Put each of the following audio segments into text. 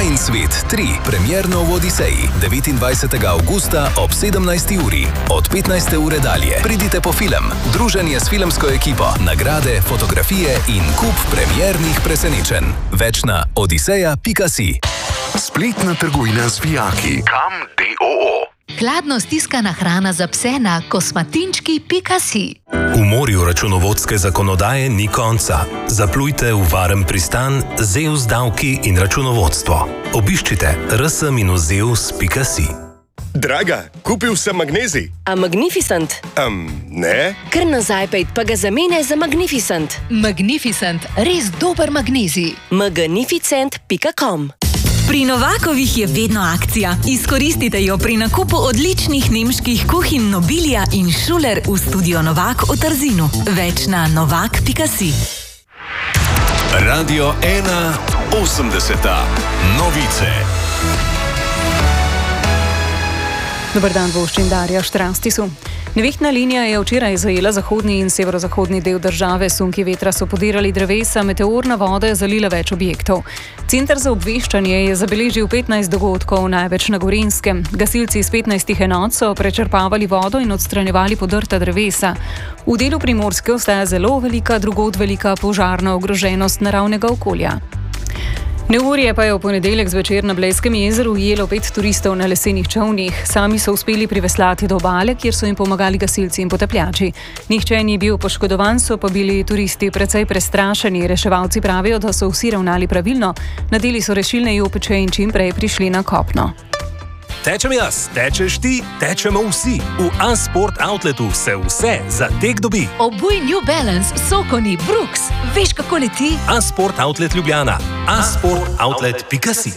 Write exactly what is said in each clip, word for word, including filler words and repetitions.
Vajin svet tri, premierno v Odiseji, devetindvajsetega avgusta ob sedemnajsti uri. Od petnajste ure dalje pridite po film, druženje s filmsko ekipo, nagrade, fotografije in kup premiernih presenečenj. Več na odiseja pika si. Spletna trgovina z vijaki. Kam D O O. Hladno stiskana hrana za pse na kosmatinčki pika si. V morju računovodske zakonodaje ni konca. Zaplujte v varen pristan Zeus davki in računovodstvo. Obiščite r s minus zeus pika si. Draga, kupil sem magnezij. A Magnificent? Um, ne? Kar nazaj pejt, pa ga zamene za Magnificent. Magnificent, res dober magnezij. magnificent pika com. Pri Novakovih je vedno akcija. Izkoristite jo pri nakupu odličnih nemških kuhinj Nobilia in Schuler v studio Novak v Trzinu. Več na novak pika si. Radio ena osemdeseta. Novice. Dobar dan, voščin Darja Štranstisu. Nevihtna linija je včeraj zajela zahodni in severozahodni del države. Sunki vetra so podirali drevesa, meteorna voda je zalila več objektov. Center za obveščanje je zabeležil petnajst dogodkov, največ na Gorenjskem. Gasilci iz petnajstih enot so prečrpavali vodo in odstranjevali podrta drevesa. V delu Primorske ostaja zelo velika, drugod velika požarna ogroženost naravnega okolja. Neurje pa je v ponedeljek zvečer na Blejskem jezeru ujelo pet turistov na lesenih čolnih. Sami so uspeli priveslati do obale, kjer so jim pomagali gasilci in potapljači. Nihče ni bil poškodovan, so pa bili turisti precej prestrašeni. Reševalci pravijo, da so vsi ravnali pravilno, nadeli so rešilne jopiče in čim prej prišli na kopno. Tečem jaz, tečeš ti, tečemo vsi. V A-Sport Outletu se vse za tek dobi. Obuj New Balance, Sokoni, Brooks. Veš, kako leti? A-Sport Outlet Ljubljana. a sport outlet pika si.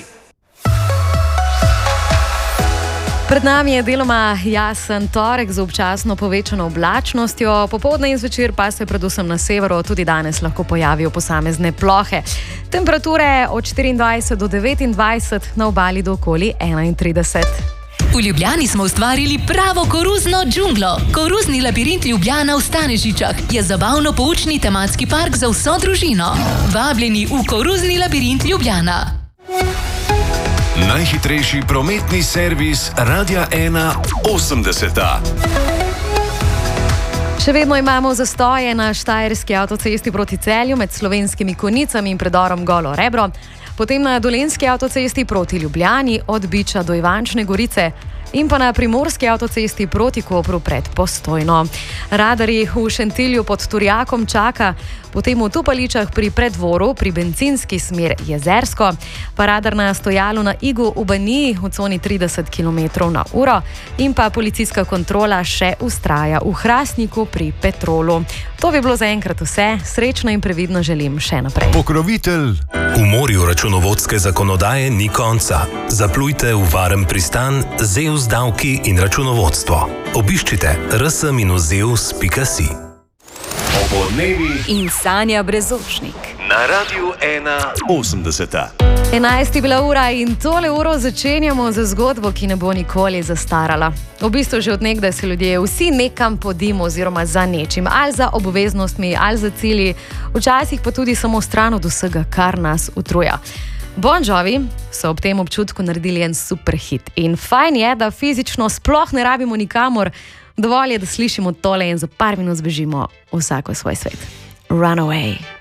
Pred nami je deloma jasen torek z občasno povečano oblačnostjo, popoldne in zvečer pa se predvsem na severu tudi danes lahko pojavijo posamezne plohe. Temperature od štiriindvajset do devetindvajset, na obali do okoli enaintrideset. V Ljubljani smo ustvarili pravo koruzno džunglo. Koruzni labirint Ljubljana v Stanežičah je zabavno-poučni tematski park za vso družino. Vabljeni v koruzni labirint Ljubljana. Najhitrejši prometni servis Radia ena osemdeseta. Še vedno imamo zastoje na štajerski avtocesti proti Celju med Slovenskimi Konjicami in predorom Golo Rebro, potem na dolenjski avtocesti proti Ljubljani od Biča do Ivančne Gorice in pa na primorski avtocesti proti Kopru pred Postojno. Radarji v Šentilju pod Turjakom čaka, potem v Tupaličah pri Preddvoru, pri bencinski smer Jezersko, pa radar na stojalu na Igu v Baniji v coni trideset kilometrov na uro in pa policijska kontrola še vztraja v Hrastniku pri Petrolu. To bi bilo zaenkrat vse. Srečno in previdno želim še naprej. Pokrovitelj. V morju računovodske zakonodaje ni konca. Zaplujte v varen pristan Zeus davki in računovodstvo. Obiščite r s minus zeus pika si. Opoldnevi In Sanja Brezošnik. na Radio ena osemdeseta. enajst je bila ura in tole uro začenjamo z zgodbo, ki ne bo nikoli zastarala. V bistvu že od nekdaj se ljudje vsi nekam podimo oziroma za nečim, ali za obveznostmi, ali za cilji, včasih pa tudi samo stran od vsega, kar nas utruja. Bon Jovi so ob tem občutku naredili en super hit in fajn je, da fizično sploh ne rabimo nikamor, dovolj je, da slišimo tole in za par minut zbežimo vsako svoj svet. Run away.